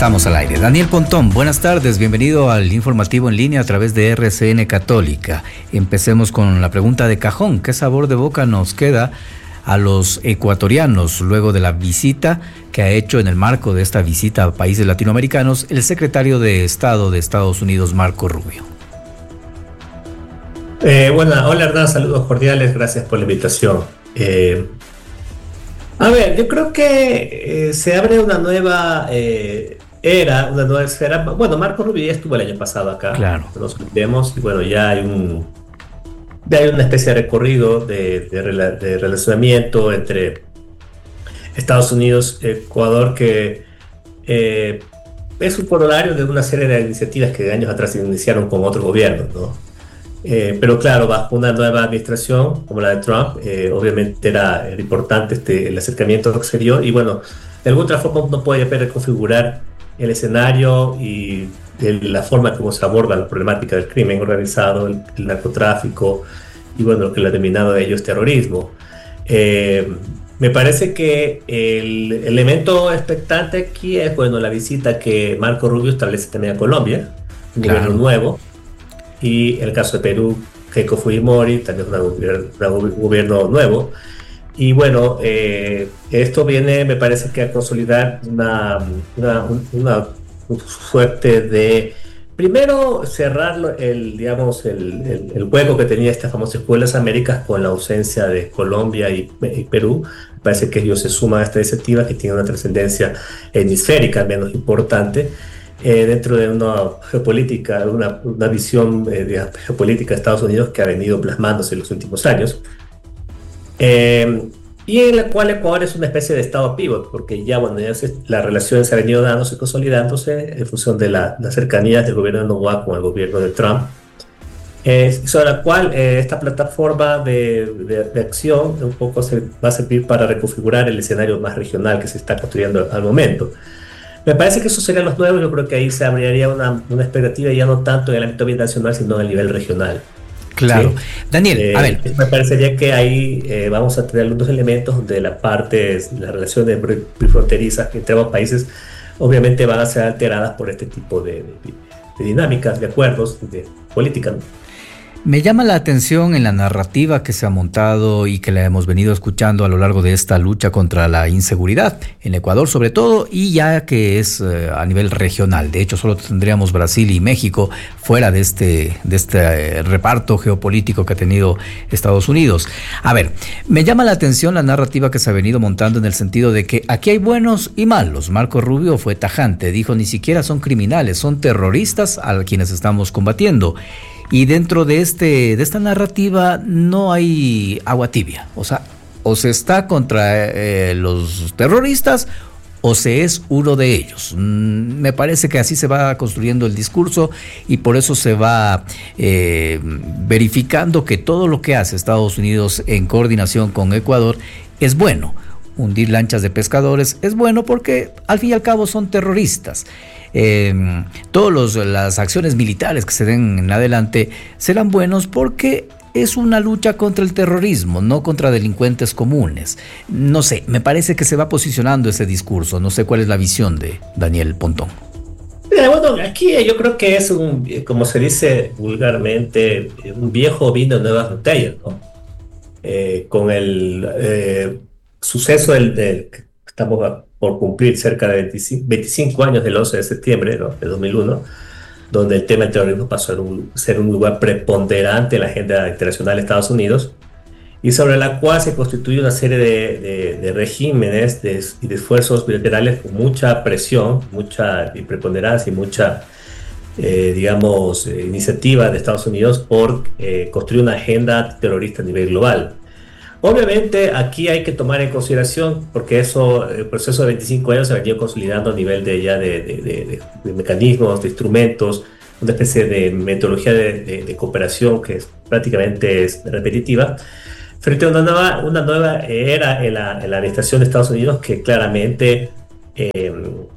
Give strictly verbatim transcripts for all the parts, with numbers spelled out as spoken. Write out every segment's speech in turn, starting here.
Estamos al aire. Daniel Pontón, buenas tardes, bienvenido al informativo en línea a través de R C N Católica. Empecemos con la pregunta de cajón. ¿Qué sabor de boca nos queda a los ecuatorianos luego de la visita que ha hecho, en el marco de esta visita a países latinoamericanos, el secretario de Estado de Estados Unidos, Marco Rubio? Eh, bueno, hola Hernán, saludos cordiales, gracias por la invitación. Eh, a ver, yo creo que eh, se abre una nueva eh, era, una nueva esfera. Bueno, Marco Rubio ya estuvo el año pasado acá, claro. Nos olvidemos, y bueno, ya hay un ya hay una especie de recorrido de, de, de relacionamiento entre Estados Unidos y Ecuador que eh, es un corolario de una serie de iniciativas que años atrás se iniciaron con otros gobiernos, ¿no? Eh, pero claro, bajo una nueva administración como la de Trump, eh, obviamente era, era importante este, el acercamiento que se dio, y bueno, de alguna otra forma uno puede reconfigurar el escenario y el, la forma como se aborda la problemática del crimen organizado, el, el narcotráfico y bueno, lo que lo ha denominado de ello es terrorismo. Eh, me parece que el elemento expectante aquí es bueno, la visita que Marco Rubio establece también a Colombia, un claro. gobierno nuevo. Y el caso de Perú, Keiko Fujimori, también es un gobierno nuevo. Y bueno, eh, esto viene, me parece que a consolidar una, una, una, una suerte de, primero, cerrar el, digamos, el, el, el hueco que tenía esta famosa Escuela de las Américas con la ausencia de Colombia y, y Perú. Me parece que ellos se suman a esta iniciativa que tiene una trascendencia hemisférica, al menos importante. Eh, dentro de una geopolítica, una, una visión eh, de geopolítica de Estados Unidos que ha venido plasmándose en los últimos años, eh, y en la cual Ecuador es una especie de estado pivot, porque ya, bueno, ya se, la relación se ha venido dándose, consolidándose en función de la, la cercanía del gobierno de Noboa con el gobierno de Trump, eh, sobre la cual eh, esta plataforma de, de, de acción un poco se, va a servir para reconfigurar el escenario más regional que se está construyendo al momento. Me parece que esos serían los nuevos. Yo creo que ahí se abriría una, una expectativa ya no tanto en el ámbito binacional, sino a nivel regional. Claro. ¿Sí? Daniel, eh, a ver. Me parecería que ahí eh, vamos a tener algunos elementos donde la parte, las relaciones fronterizas entre ambos países obviamente van a ser alteradas por este tipo de, de, de dinámicas, de acuerdos, de política, ¿no? Me llama la atención en la narrativa que se ha montado y que la hemos venido escuchando a lo largo de esta lucha contra la inseguridad, en Ecuador sobre todo, y ya que es eh, a nivel regional. De hecho, solo tendríamos Brasil y México fuera de este, de este eh, reparto geopolítico que ha tenido Estados Unidos. A ver, me llama la atención la narrativa que se ha venido montando en el sentido de que aquí hay buenos y malos. Marco Rubio fue tajante, dijo ni siquiera son criminales, son terroristas a quienes estamos combatiendo. Y dentro de este de esta narrativa no hay agua tibia. O sea, o se está contra eh, los terroristas o se es uno de ellos. Mm, me parece que así se va construyendo el discurso y por eso se va eh, verificando que todo lo que hace Estados Unidos en coordinación con Ecuador es bueno. Hundir lanchas de pescadores es bueno porque al fin y al cabo son terroristas. Eh, todas las acciones militares que se den en adelante serán buenos porque es una lucha contra el terrorismo, no contra delincuentes comunes. No sé, me parece que se va posicionando ese discurso. No sé cuál es la visión de Daniel Pontón. Mira, bueno, aquí yo creo que es un, como se dice vulgarmente, un viejo vino en nuevas botellas, ¿no? Eh, con el eh, suceso del, del que estamos a, por cumplir cerca de veinticinco, veinticinco años del once de septiembre, ¿no?, de dos mil uno, donde el tema del terrorismo pasó a ser un, ser un lugar preponderante en la agenda internacional de Estados Unidos, y sobre la cual se constituye una serie de, de, de regímenes de, y de esfuerzos bilaterales con mucha presión, mucha preponderancia y mucha, eh, digamos, eh, iniciativa de Estados Unidos por eh, construir una agenda terrorista a nivel global. Obviamente aquí hay que tomar en consideración, porque eso, el proceso de veinticinco años se ha venido consolidando a nivel de ya de, de, de, de mecanismos, de instrumentos, una especie de metodología de, de, de cooperación que es, prácticamente es repetitiva, frente a una nueva, una nueva era en la, en la administración de Estados Unidos que claramente eh,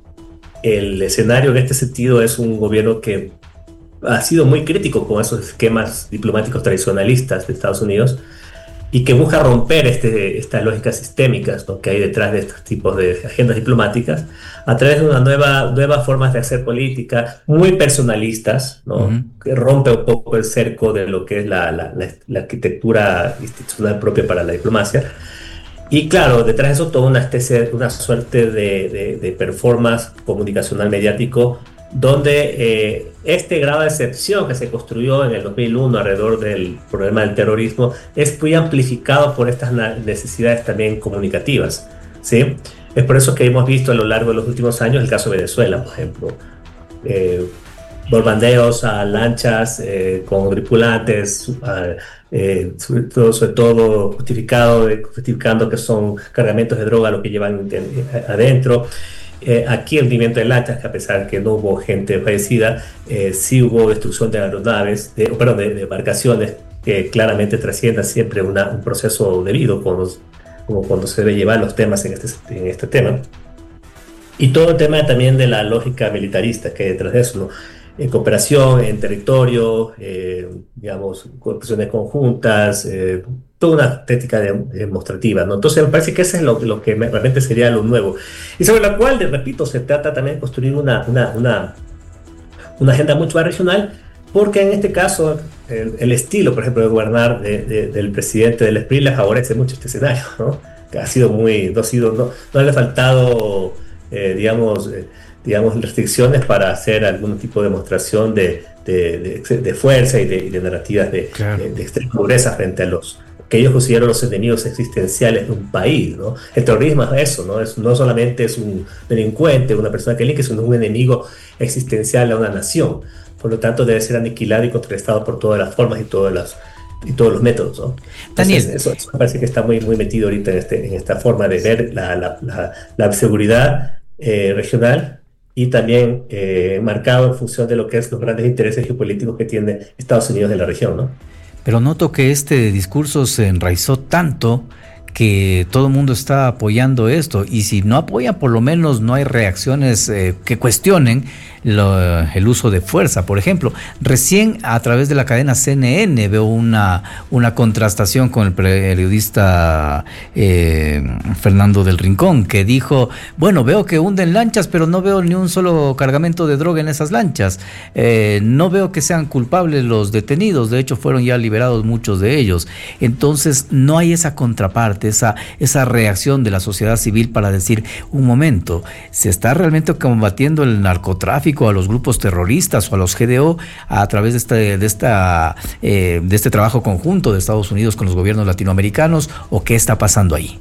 el escenario en este sentido es un gobierno que ha sido muy crítico con esos esquemas diplomáticos tradicionalistas de Estados Unidos. y que busca romper este, estas lógicas sistémicas, ¿no?, que hay detrás de estos tipos de agendas diplomáticas, a través de una nueva, nuevas formas de hacer política, muy personalistas, ¿no?, uh-huh. que rompe un poco el cerco de lo que es la, la, la, la arquitectura institucional propia para la diplomacia. Y claro, detrás de eso toda una, especie, una suerte de, de, de performance comunicacional mediático, donde eh, este grado de excepción que se construyó en el dos mil uno alrededor del problema del terrorismo es muy amplificado por estas necesidades también comunicativas, ¿sí? Es por eso que hemos visto a lo largo de los últimos años el caso de Venezuela, por ejemplo, eh, bombardeos a lanchas eh, con tripulantes, a, eh, sobre, todo, sobre todo justificado, justificando que son cargamentos de droga lo que llevan de, de, adentro. Eh, aquí el hundimiento de lanchas, que a pesar que no hubo gente fallecida, eh, sí hubo destrucción de aeronaves, de, perdón, de, de embarcaciones, que claramente trascienda siempre una, un proceso debido, como, como cuando se debe llevar los temas en este, en este tema. Y todo el tema también de la lógica militarista que hay detrás de eso, ¿no? En cooperación, en territorio, eh, digamos, operaciones conjuntas, eh, toda una estética de, demostrativa, ¿no? Entonces me parece que eso es lo, lo que realmente sería lo nuevo. Y sobre la cual, repito, se trata también de construir una, una, una, una agenda mucho más regional, porque en este caso el, el estilo, por ejemplo, de gobernar de, de, del presidente del E S P R I le favorece mucho este escenario, ¿no? Que ha sido muy, no, ha sido, no, no le ha faltado, eh, digamos... Eh, digamos, restricciones para hacer algún tipo de demostración de, de, de, de fuerza y de, y de narrativas de, claro. de, de extrema dureza frente a los que ellos consideran los enemigos existenciales de un país, ¿no? El terrorismo es eso, ¿no? Es, no solamente es un delincuente, una persona que delinque, sino un enemigo existencial a una nación. Por lo tanto, debe ser aniquilado y contrarrestado por todas las formas y todas las y todos los métodos, ¿no? Daniel. Entonces, eso, eso me parece que está muy, muy metido ahorita en, este, en esta forma de ver la, la, la, la seguridad eh, regional, y también eh, marcado en función de lo que es los grandes intereses geopolíticos que tiene Estados Unidos en la región, ¿no? Pero noto que este discurso se enraizó tanto que todo el mundo está apoyando esto, y si no apoyan, por lo menos no hay reacciones eh, que cuestionen lo, el uso de fuerza. Por ejemplo, recién a través de la cadena C N N veo una, una contrastación con el periodista eh, Fernando del Rincón, que dijo, bueno, veo que hunden lanchas, pero no veo ni un solo cargamento de droga en esas lanchas. Eh, no veo que sean culpables los detenidos, de hecho fueron ya liberados muchos de ellos. Entonces no hay esa contraparte, esa, esa reacción de la sociedad civil para decir, un momento, ¿se está realmente combatiendo el narcotráfico, a los grupos terroristas o a los G D O a través de este, de, esta, eh, de este trabajo conjunto de Estados Unidos con los gobiernos latinoamericanos, o qué está pasando ahí?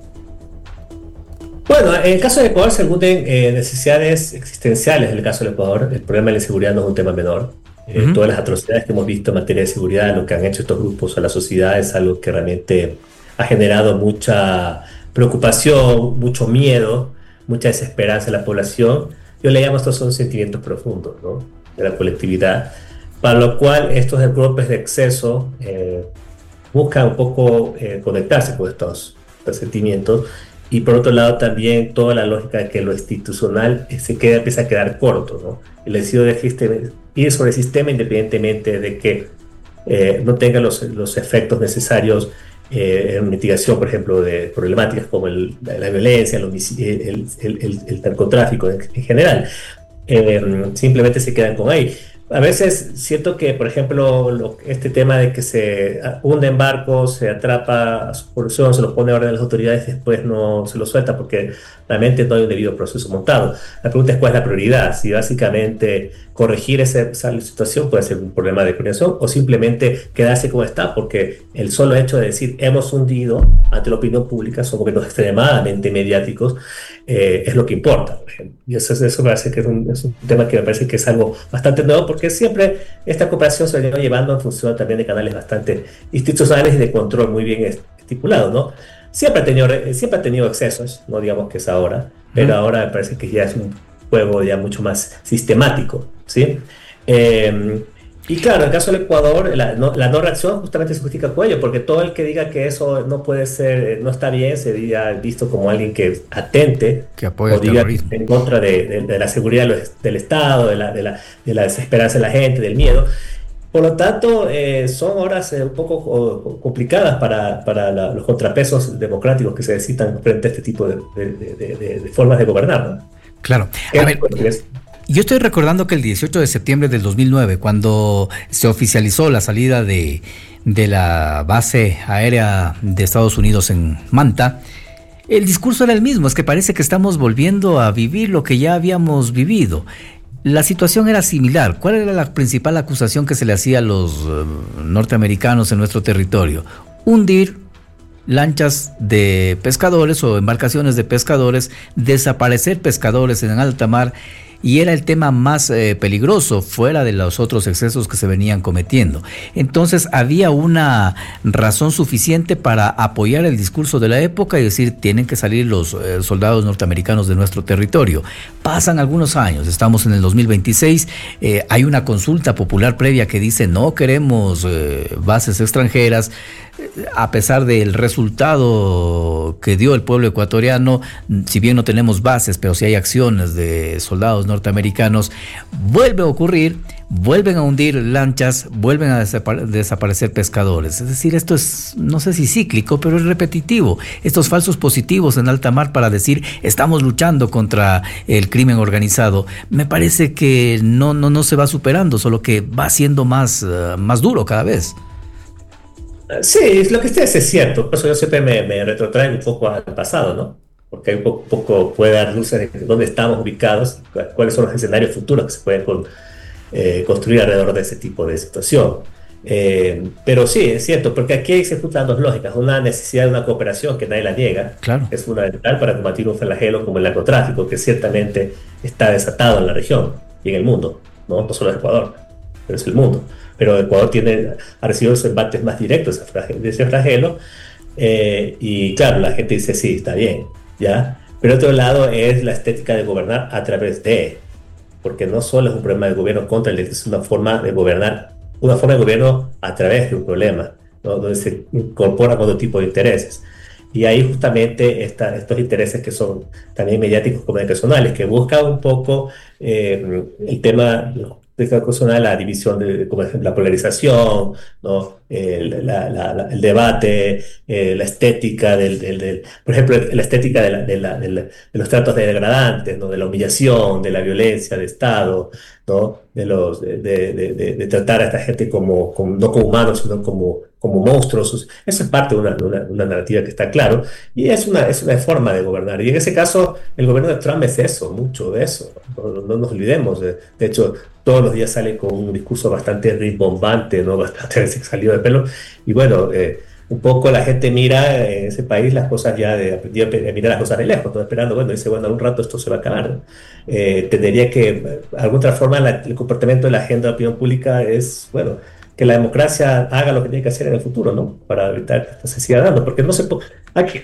Bueno, en el caso de Ecuador se alunden eh, necesidades existenciales. En el caso del Ecuador, el problema de la inseguridad no es un tema menor. Eh, uh-huh. Todas las atrocidades que hemos visto en materia de seguridad, lo que han hecho estos grupos a la sociedad, es algo que realmente ha generado mucha preocupación, mucho miedo, mucha desesperanza en la población. Yo le llamo, estos son sentimientos profundos, ¿no?, de la colectividad, para lo cual estos golpes de exceso eh, buscan un poco eh, conectarse con estos, estos sentimientos, y por otro lado también toda la lógica de que lo institucional eh, se queda, empieza a quedar corto, ¿no? El deseo de ir sobre el sistema independientemente de que eh, no tenga los, los efectos necesarios Eh, en mitigación, por ejemplo, de problemáticas como el, la, la violencia, el, el, el, el, el narcotráfico en, en general. Eh, simplemente se quedan con ahí. A veces siento que, por ejemplo, lo, este tema de que se hunden barcos, se atrapa a su población, se los pone a orden de las autoridades y después no se los suelta porque realmente no hay un debido proceso montado. La pregunta es cuál es la prioridad, si básicamente corregir esa, esa situación puede ser un problema de coordinación, o simplemente quedarse como está, porque el solo hecho de decir hemos hundido ante la opinión pública, son gobiernos extremadamente mediáticos, eh, es lo que importa, por ejemplo. Y eso, eso me parece que es un, es un tema que me parece que es algo bastante nuevo, porque siempre esta cooperación se ha ido llevando en función también de canales bastante institucionales y de control muy bien estipulados, ¿no? Siempre ha tenido, siempre ha tenido excesos, no digamos que es ahora, pero ahora me parece que ya es un juego ya mucho más sistemático, ¿sí? Eh, y claro, en el caso del Ecuador, la no, la no reacción justamente se justifica con ello, porque todo el que diga que eso no puede ser, no está bien, sería visto como alguien que atente, que apoya o diga en contra de, de, de la seguridad del Estado, de la, de, la, de la desesperanza de la gente, del miedo. Por lo tanto, eh, son horas eh, un poco oh, complicadas para, para la, los contrapesos democráticos que se necesitan frente a este tipo de, de, de, de, de formas de gobernar, ¿no? Claro. A ver, yo estoy recordando que el dieciocho de septiembre del dos mil nueve, cuando se oficializó la salida de, de la base aérea de Estados Unidos en Manta, el discurso era el mismo, es que parece que estamos volviendo a vivir lo que ya habíamos vivido. La situación era similar. ¿Cuál era la principal acusación que se le hacía a los uh, norteamericanos en nuestro territorio? Hundir lanchas de pescadores o embarcaciones de pescadores, desaparecer pescadores en alta mar, y era el tema más eh, peligroso fuera de los otros excesos que se venían cometiendo. Entonces había una razón suficiente para apoyar el discurso de la época y decir tienen que salir los eh, soldados norteamericanos de nuestro territorio. Pasan algunos años, estamos en el dos mil veintiséis, eh, hay una consulta popular previa que dice no queremos eh, bases extranjeras. A pesar del resultado que dio el pueblo ecuatoriano, si bien no tenemos bases, pero sí hay acciones de soldados norteamericanos, vuelve a ocurrir, vuelven a hundir lanchas, vuelven a desapare- desaparecer pescadores. Es decir, esto es, no sé si cíclico, pero es repetitivo. Estos falsos positivos en alta mar para decir estamos luchando contra el crimen organizado, me parece que no, no, no se va superando, solo que va siendo más, uh, más duro cada vez. Sí, lo que ustedes es cierto, por eso yo siempre me, me retrotraigo un poco al pasado, ¿no? Porque un poco, poco puede dar luces de dónde estamos ubicados, cuáles son los escenarios futuros que se pueden con, eh, construir alrededor de ese tipo de situación. Eh, pero sí, es cierto, porque aquí se juntan dos lógicas, una necesidad de una cooperación que nadie la niega, claro, es fundamental para combatir un flagelo como el narcotráfico, que ciertamente está desatado en la región y en el mundo, no, no solo en Ecuador, pero es el mundo. Pero Ecuador tiene, ha recibido los embates más directos de ese flagelo, eh, y claro, la gente dice sí, está bien, ¿ya? Pero otro lado es la estética de gobernar a través de, porque no solo es un problema de gobierno contra el delito, es una forma de gobernar, una forma de gobierno a través de un problema, ¿no? Donde se incorporan otro tipo de intereses. Y ahí justamente está, estos intereses que son también mediáticos comunicacionales, que buscan un poco eh, el tema de la división, de, como la polarización, ¿no? el, la, la, la, el debate, eh, la estética, del, del, del, por ejemplo, la estética de, la, de, la, de, la, de los tratos degradantes, ¿no? De la humillación, de la violencia de Estado, ¿no? de, los, de, de, de, de tratar a esta gente como, como no como humanos, sino como, como monstruos. Eso es parte de una, una, una narrativa que está claro, y es una, es una forma de gobernar. Y en ese caso, el gobierno de Trump es eso, mucho de eso. No, no nos olvidemos. De, de hecho, todos los días sale con un discurso bastante rimbombante, ¿no? Bastante salido de pelo. Y bueno, eh, un poco la gente mira en ese país las cosas ya, de, aprendió a mirar las cosas de lejos, ¿no? Esperando, bueno, dice, bueno, un rato esto se va a acabar, ¿no? Eh, tendría que, de alguna otra forma, la, el comportamiento de la agenda de opinión pública es, bueno, que la democracia haga lo que tiene que hacer en el futuro, ¿no? Para evitar que esto se siga dando, porque no se puede... Aquí,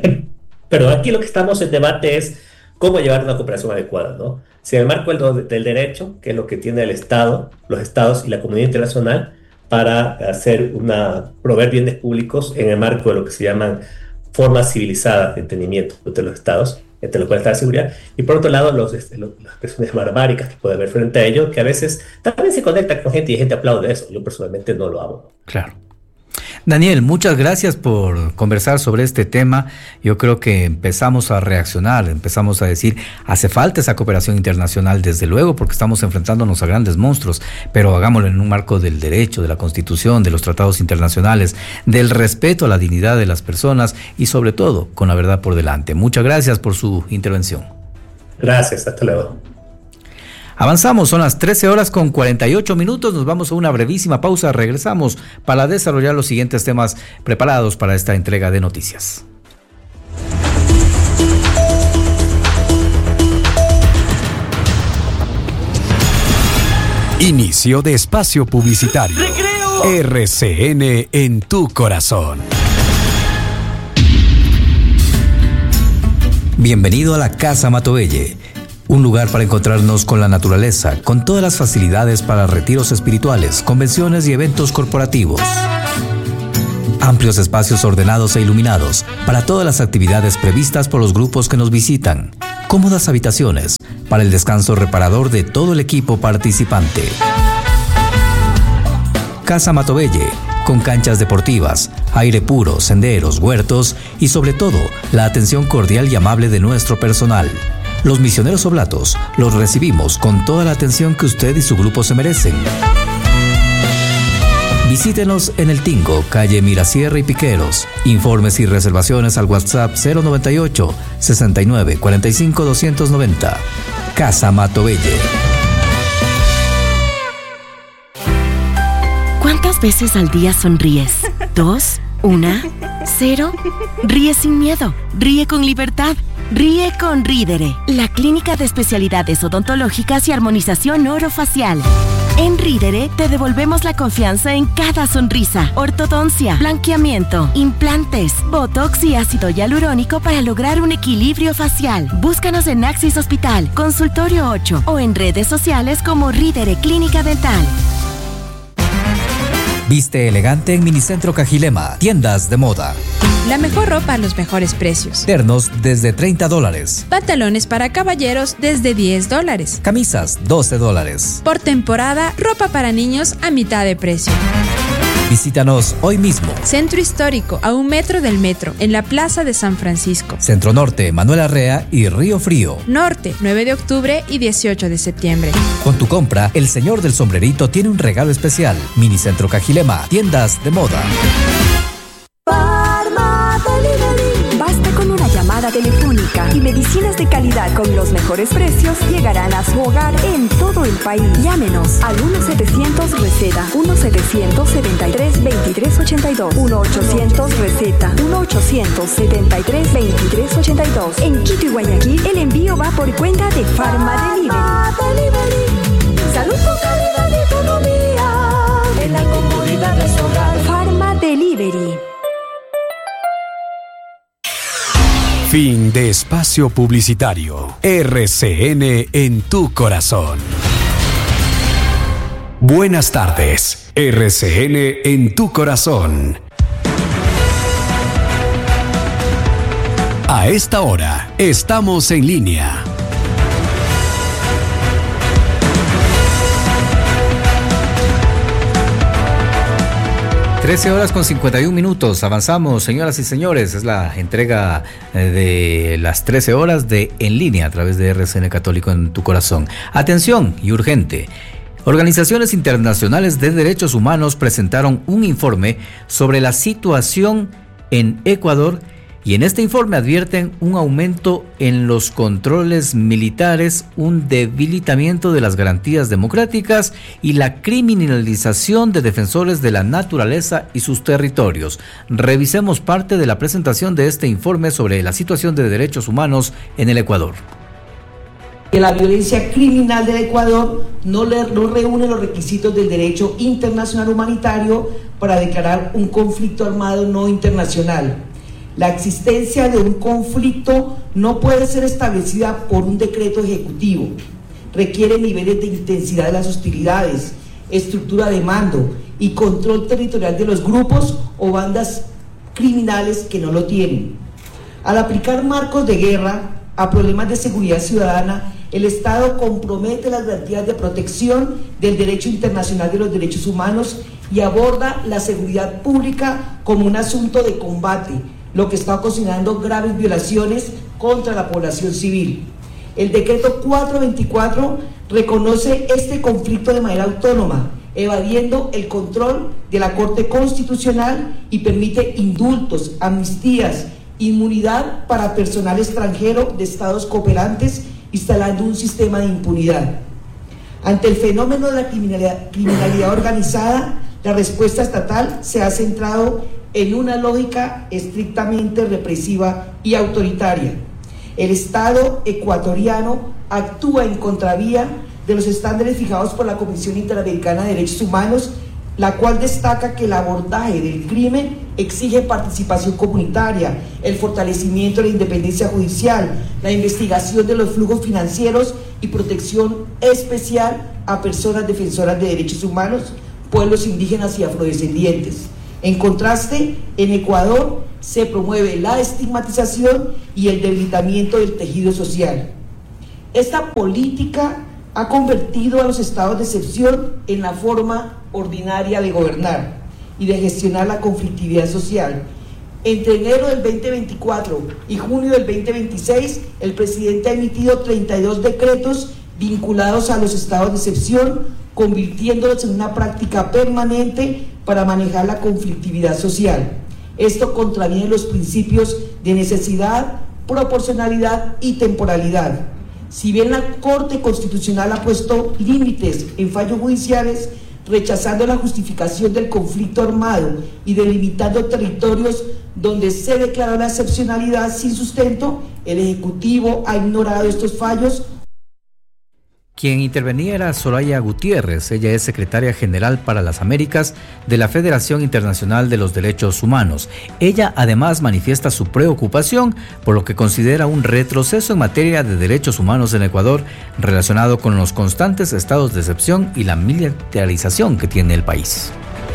pero aquí lo que estamos en debate es cómo llevar una cooperación adecuada, ¿no? Si en el marco del, del derecho, que es lo que tiene el Estado, los Estados y la comunidad internacional, para hacer una, proveer bienes públicos en el marco de lo que se llaman formas civilizadas de entendimiento entre los Estados, entre los cuales está la seguridad, y por otro lado los, este, los, las expresiones barbáricas que puede haber frente a ello, que a veces también se conecta con gente y gente aplaude eso. Yo personalmente no lo hago. Claro. Daniel, muchas gracias por conversar sobre este tema. Yo creo que empezamos a reaccionar, empezamos a decir, hace falta esa cooperación internacional, desde luego, porque estamos enfrentándonos a grandes monstruos, pero hagámoslo en un marco del derecho, de la Constitución, de los tratados internacionales, del respeto a la dignidad de las personas y sobre todo con la verdad por delante. Muchas gracias por su intervención. Gracias, hasta luego. Avanzamos, son las trece horas con cuarenta y ocho minutos, nos vamos a una brevísima pausa, regresamos para desarrollar los siguientes temas preparados para esta entrega de noticias. Inicio de espacio publicitario. ¡Recreo! R C N en tu corazón. Bienvenido a la Casa Matobelle. Un lugar para encontrarnos con la naturaleza, con todas las facilidades para retiros espirituales, convenciones y eventos corporativos. Amplios espacios ordenados e iluminados para todas las actividades previstas por los grupos que nos visitan. Cómodas habitaciones para el descanso reparador de todo el equipo participante. Casa Matobelle, con canchas deportivas, aire puro, senderos, huertos y sobre todo la atención cordial y amable de nuestro personal. Los misioneros oblatos los recibimos con toda la atención que usted y su grupo se merecen. Visítenos en El Tingo, calle Mirasierra y Piqueros. Informes y reservaciones al WhatsApp cero noventa y ocho, sesenta y nueve, cuarenta y cinco, doscientos noventa. Casa Matobelle. ¿Cuántas veces al día sonríes? ¿Dos? ¿Una? ¿Cero? Ríe sin miedo. Ríe con libertad. Ríe con Ridere, la clínica de especialidades odontológicas y armonización orofacial. En Ridere te devolvemos la confianza en cada sonrisa. Ortodoncia, blanqueamiento, implantes, botox y ácido hialurónico para lograr un equilibrio facial. Búscanos en Axis Hospital, Consultorio ocho o en redes sociales como Ridere Clínica Dental. Viste elegante en Minicentro Cajilema, tiendas de moda. La mejor ropa a los mejores precios. Ternos desde treinta dólares. Pantalones para caballeros desde diez dólares. Camisas doce dólares. Por temporada, ropa para niños a mitad de precio. Visítanos hoy mismo. Centro Histórico, a un metro del metro, en la Plaza de San Francisco. Centro Norte, Manuel Arrea y Río Frío. Norte, nueve de octubre y dieciocho de septiembre. Con tu compra, el señor del sombrerito tiene un regalo especial. Minicentro Cajilema, tiendas de moda. Basta con una llamada telefónica y medicinas de calidad con los mejores precios llegarán a su hogar en todo el país. Llámenos al uno setecientos receta, uno setecientos setenta y tres, veintitrés ochenta y dos, uno ochocientos receta, uno ochocientos setenta y tres, veintitrés ochenta y dos. En Quito y Guayaquil, el envío va por cuenta de Pharma Delivery. Salud con calidad y economía en la comodidad de su hogar. Pharma Delivery. Fin de espacio publicitario. R C N en tu corazón. Buenas tardes. R C N en tu corazón. A esta hora estamos en línea. trece horas con cincuenta y un minutos. Avanzamos, señoras y señores. Es la entrega de las trece horas de En Línea a través de R C N Católico en tu corazón. Atención y urgente. Organizaciones internacionales de derechos humanos presentaron un informe sobre la situación en Ecuador y en este informe advierten un aumento en los controles militares, un debilitamiento de las garantías democráticas y la criminalización de defensores de la naturaleza y sus territorios. Revisemos parte de la presentación de este informe sobre la situación de derechos humanos en el Ecuador. Que la violencia criminal del Ecuador no, le, no reúne los requisitos del derecho internacional humanitario para declarar un conflicto armado no internacional. La existencia de un conflicto no puede ser establecida por un decreto ejecutivo. Requiere niveles de intensidad de las hostilidades, estructura de mando y control territorial de los grupos o bandas criminales que no lo tienen. Al aplicar marcos de guerra a problemas de seguridad ciudadana, el Estado compromete las garantías de protección del derecho internacional de los derechos humanos y aborda la seguridad pública como un asunto de combate, lo que está ocasionando graves violaciones contra la población civil. El decreto cuatrocientos veinticuatro reconoce este conflicto de manera autónoma, evadiendo el control de la Corte Constitucional y permite indultos, amnistías, inmunidad para personal extranjero de estados cooperantes, instalando un sistema de impunidad. Ante el fenómeno de la criminalidad, criminalidad organizada, la respuesta estatal se ha centrado en una lógica estrictamente represiva y autoritaria. El Estado ecuatoriano actúa en contravía de los estándares fijados por la Comisión Interamericana de Derechos Humanos, la cual destaca que el abordaje del crimen exige participación comunitaria, el fortalecimiento de la independencia judicial, la investigación de los flujos financieros y protección especial a personas defensoras de derechos humanos, pueblos indígenas y afrodescendientes. En contraste, en Ecuador se promueve la estigmatización y el debilitamiento del tejido social. Esta política ha convertido a los estados de excepción en la forma ordinaria de gobernar y de gestionar la conflictividad social. Entre enero del veinte veinticuatro y junio del veinte veintiséis, el presidente ha emitido treinta y dos decretos vinculados a los estados de excepción, convirtiéndolos en una práctica permanente para manejar la conflictividad social. Esto contraviene los principios de necesidad, proporcionalidad y temporalidad. Si bien la Corte Constitucional ha puesto límites en fallos judiciales, rechazando la justificación del conflicto armado y delimitando territorios donde se declaró la excepcionalidad sin sustento, el Ejecutivo ha ignorado estos fallos. Quien intervenía era Soraya Gutiérrez. Ella es secretaria general para las Américas de la Federación Internacional de los Derechos Humanos. Ella además manifiesta su preocupación por lo que considera un retroceso en materia de derechos humanos en Ecuador relacionado con los constantes estados de excepción y la militarización que tiene el país.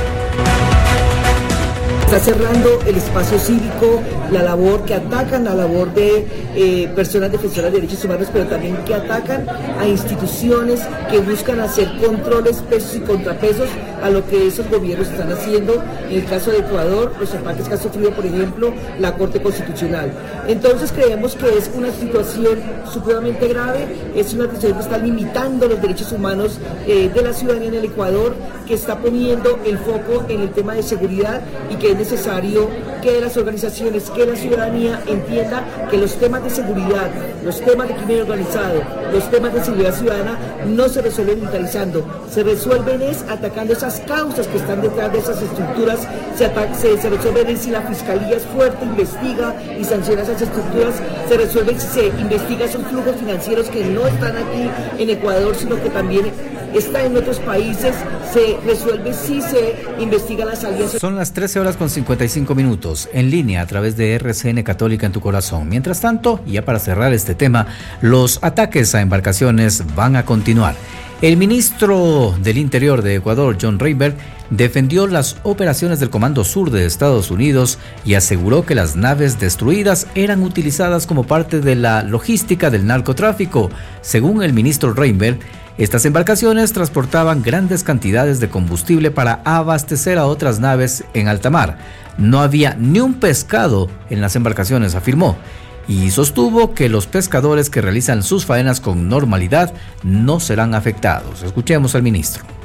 Está cerrando el espacio cívico, la labor que atacan, la labor de eh, personas defensoras de derechos humanos, pero también que atacan a instituciones que buscan hacer controles, pesos y contrapesos a lo que esos gobiernos están haciendo. En el caso de Ecuador, los ataques que ha sufrido, por ejemplo, la Corte Constitucional. Entonces creemos que es una situación supremamente grave, es una situación que está limitando los derechos humanos eh, de la ciudadanía en el Ecuador, que está poniendo el foco en el tema de seguridad y que es necesario que las organizaciones, que la ciudadanía entienda que los temas de seguridad, los temas de crimen organizado, los temas de seguridad ciudadana no se resuelven militarizando, se resuelven es atacando esas causas que están detrás de esas estructuras, se, se, se resuelven es si la fiscalía es fuerte, investiga y sanciona esas estructuras, se resuelven si se investiga esos flujos financieros que no están aquí en Ecuador, sino que también están en otros países, se resuelve si se investiga las alianzas. Son las trece horas con cincuenta y cinco minutos, en línea a través de R C N Católica en tu corazón. Mientras tanto, ya para cerrar este tema, los ataques a embarcaciones van a continuar. El ministro del Interior de Ecuador, John Reinberg, defendió las operaciones del Comando Sur de Estados Unidos y aseguró que las naves destruidas eran utilizadas como parte de la logística del narcotráfico. Según el ministro Reinberg, estas embarcaciones transportaban grandes cantidades de combustible para abastecer a otras naves en alta mar. No había ni un pescado en las embarcaciones, afirmó, y sostuvo que los pescadores que realizan sus faenas con normalidad no serán afectados. Escuchemos al ministro.